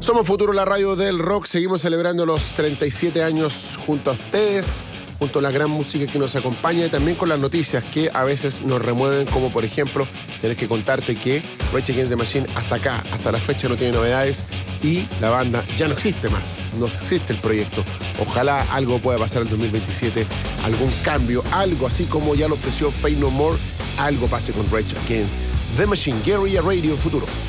Somos Futuro, la radio del rock. Seguimos celebrando los 37 años junto a ustedes, junto a la gran música que nos acompaña y también con las noticias que a veces nos remueven, como por ejemplo, tener que contarte que Rage Against the Machine hasta acá, hasta la fecha no tiene novedades y la banda ya no existe más, no existe el proyecto. Ojalá algo pueda pasar en 2027, algún cambio, algo así como ya lo ofreció Faith No More, algo pase con Rage Against the Machine. Guerrilla Radio Futuro.